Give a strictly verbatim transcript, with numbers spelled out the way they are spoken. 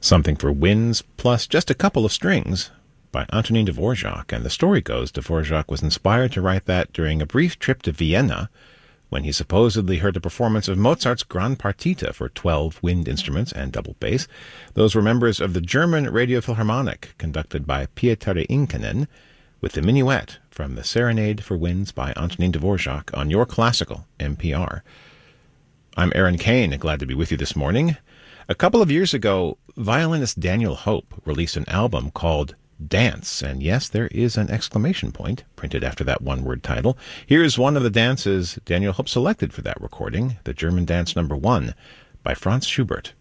Something for Winds plus just a couple of strings by Antonin Dvorak, and the story goes Dvorak was inspired to write that during a brief trip to Vienna when he supposedly heard a performance of Mozart's Grand Partita for twelve wind instruments and double bass. Those were members of the German Radio Philharmonic, conducted by Pietari Inkinen, with the minuet from the Serenade for Winds by Antonin Dvorak on Your Classical, N P R. I'm Aaron Kane, glad to be with you this morning. A couple of years ago, violinist Daniel Hope released an album called Dance, and yes, there is an exclamation point printed after that one-word title. Here's one of the dances Daniel Hope selected for that recording, the German Dance Number One by Franz Schubert.